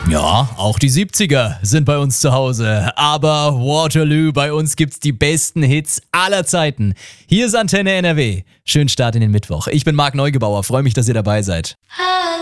Ja, auch die 70er sind bei uns zu Hause. Aber Waterloo, bei uns gibt's die besten Hits aller Zeiten. Hier ist Antenne NRW. Schönen Start in den Mittwoch. Ich bin Marc Neugebauer, freue mich, dass ihr dabei seid.